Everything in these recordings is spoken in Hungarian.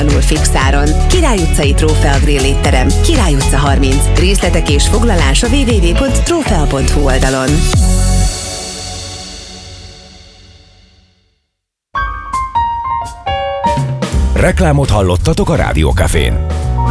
fixáron. Király utcai Trófea Grill étterem, Király utca 30. Részletek és foglalás a www.trofea.hu oldalon. Reklámot hallottatok a Rádió Cafén.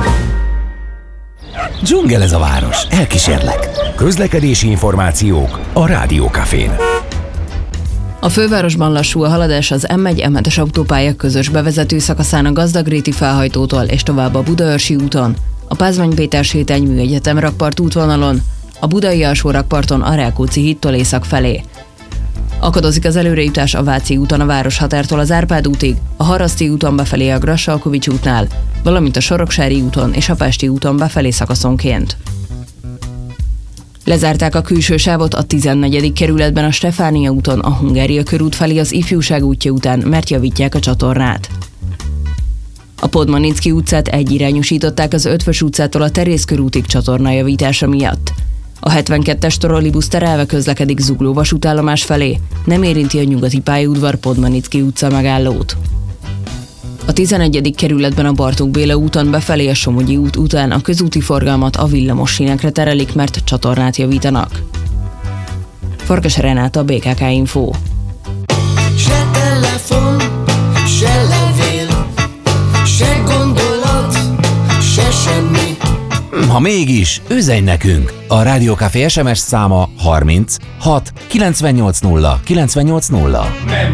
Dzsungel ez a város, elkísérlek. Közlekedési információk a Rádió Cafén. A fővárosban lassú a haladás az M1-M7-es autópálya közös bevezető szakaszán a Gazdagréti felhajtótól és tovább a Budaörsi úton, a Pázmány Péter sétány Műegyetem rakpart útvonalon, a Budai alsó rakparton a Rákóczi hídtól észak felé. Akadozik az előrejutás a Váci úton a Városhatártól az Árpád útig, a Haraszti úton befelé a Grassalkovich útnál, valamint a Soroksári úton és a Pesti úton befelé szakaszonként. Lezárták a külső sávot a 14. kerületben a Stefánia úton a Hungária körút felé az Ifjúság útja után, mert javítják a csatornát. A Podmanicki utcát egyirányosították az Ötvös utcától a Terész körútig csatornajavítása miatt. A 72-es trollibusz terelve közlekedik Zugló vasútállomás felé, nem érinti a nyugati pályaudvar Podmanicki utca megállót. A 11. kerületben a Bartók Béla úton befelé a Somogyi út után a közúti forgalmat a villamos sínekre terelik, mert csatornát javítanak. Farkas Renáta, BKK Info. Se telefon, se levél, se gondolat, se semmi. Ha mégis, üzenj nekünk! A Rádió Café SMS száma 30 6 980 980.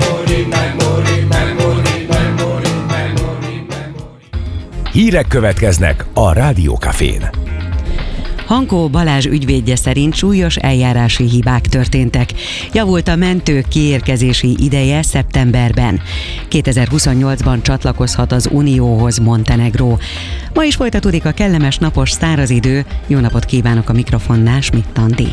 Hírek következnek a Rádió Cafén. Hankó Balázs ügyvédje szerint súlyos eljárási hibák történtek. Javult a mentők kiérkezési ideje szeptemberben. 2028-ban csatlakozhat az Unióhoz Montenegró. Ma is folytatódik a kellemes napos száraz idő. Jó napot kívánok, a mikrofonnál Schmidt Andi.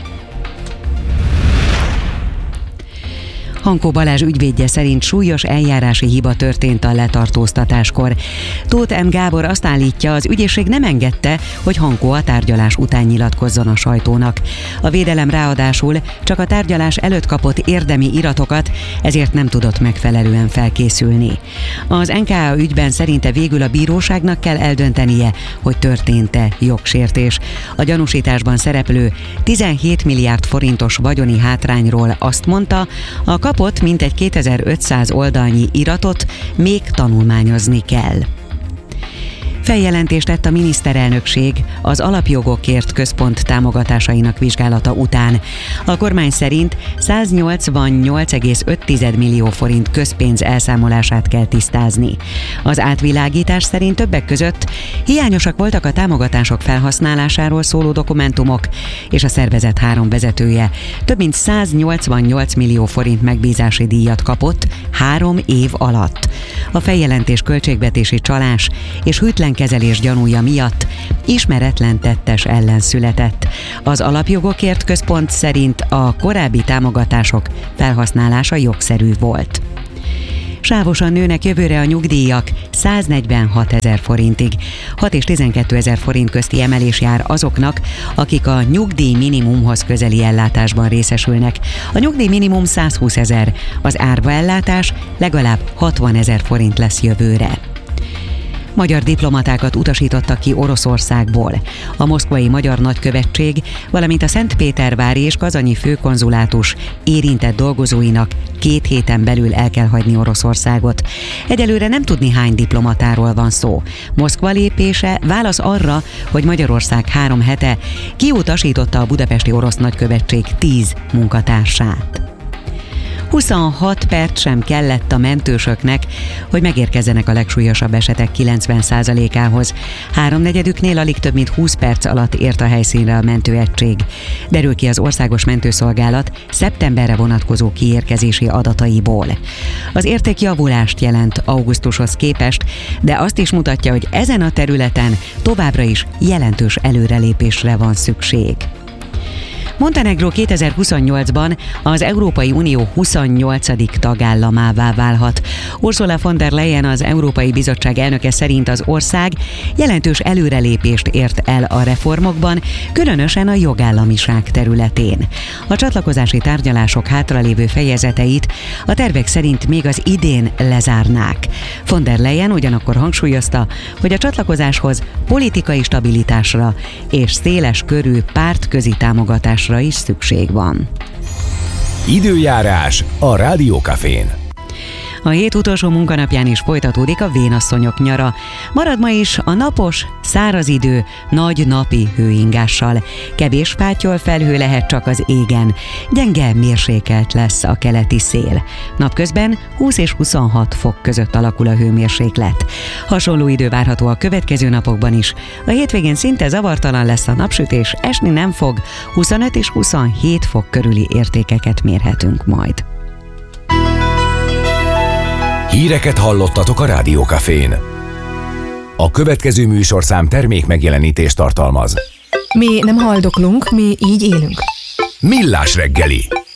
Hankó Balázs ügyvédje szerint súlyos eljárási hiba történt a letartóztatáskor. Tóth M. Gábor azt állítja, az ügyészség nem engedte, hogy Hankó a tárgyalás után nyilatkozzon a sajtónak. A védelem ráadásul csak a tárgyalás előtt kapott érdemi iratokat, ezért nem tudott megfelelően felkészülni. Az NKA ügyben szerinte végül a bíróságnak kell eldöntenie, hogy történt-e jogsértés. A gyanúsításban szereplő 17 milliárd forintos vagyoni hátrányról azt mondta, a kapott mintegy 2500 oldalnyi iratot még tanulmányozni kell. Feljelentést tett a miniszterelnökség az Alapjogokért Központ támogatásainak vizsgálata után. A kormány szerint 188,5 millió forint közpénz elszámolását kell tisztázni. Az átvilágítás szerint többek között hiányosak voltak a támogatások felhasználásáról szóló dokumentumok, és a szervezet 3 vezetője több mint 188 millió forint megbízási díjat kapott 3 év alatt. A feljelentés költségvetési csalás és hűtlen kezelés gyanúja miatt ismeretlen tettes ellen született. Az Alapjogokért Központ szerint a korábbi támogatások felhasználása jogszerű volt. Sávosan nőnek jövőre a nyugdíjak 146 000 forintig. 6 és 12 000 forint közti emelés jár azoknak, akik a nyugdíj minimumhoz közeli ellátásban részesülnek. A nyugdíj minimum 120 000, az árva ellátás legalább 60 000 forint lesz jövőre. Magyar diplomatákat utasítottak ki Oroszországból. A moszkvai magyar nagykövetség, valamint a Szentpétervári és kazanyi főkonzulátus érintett dolgozóinak 2 héten belül el kell hagyni Oroszországot. Egyelőre nem tudni, hány diplomatáról van szó. Moszkva lépése válasz arra, hogy Magyarország 3 hete kiutasította a budapesti orosz nagykövetség 10 munkatársát. 26 perc sem kellett a mentősöknek, hogy megérkezzenek a legsúlyosabb esetek 90%-ához. 3/4-üknél alig több mint 20 perc alatt ért a helyszínre a mentőegység. Derül ki az Országos Mentőszolgálat szeptemberre vonatkozó kiérkezési adataiból. Az érték javulást jelent augusztushoz képest, de azt is mutatja, hogy ezen a területen továbbra is jelentős előrelépésre van szükség. Montenegró 2028-ban az Európai Unió 28. tagállamává válhat. Ursula von der Leyen, az Európai Bizottság elnöke szerint az ország jelentős előrelépést ért el a reformokban, különösen a jogállamiság területén. A csatlakozási tárgyalások hátralévő fejezeteit a tervek szerint még az idén lezárnák. Von der Leyen ugyanakkor hangsúlyozta, hogy a csatlakozáshoz politikai stabilitásra és széles körű pártközi támogatásra is szükség van. Időjárás a Rádió Cafén. A hét utolsó munkanapján is folytatódik a vénasszonyok nyara. Marad ma is a napos, száraz idő, nagy napi hőingással. Kevés fátyol felhő lehet csak az égen. Gyenge mérsékelt lesz a keleti szél. Napközben 20 és 26 fok között alakul a hőmérséklet. Hasonló idő várható a következő napokban is. A hétvégén szinte zavartalan lesz a napsütés, esni nem fog, 25 és 27 fok körüli értékeket mérhetünk majd. Híreket hallottatok a Rádió Cafén. A következő műsorszám termék megjelenítést tartalmaz. Mi nem haldoklunk, mi így élünk. Millás reggeli.